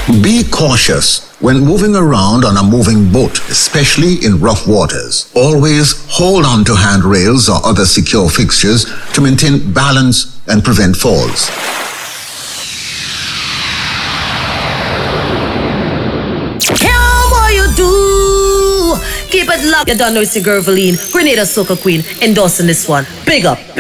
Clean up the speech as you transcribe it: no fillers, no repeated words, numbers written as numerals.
Be cautious when moving around on a moving boat, especially in rough waters. Always hold on to handrails or other secure fixtures to maintain balance and prevent falls. Come what you do. Keep it locked. You don't know it's your girl Valine, Grenada Soca Queen, endorsing this one. Big up.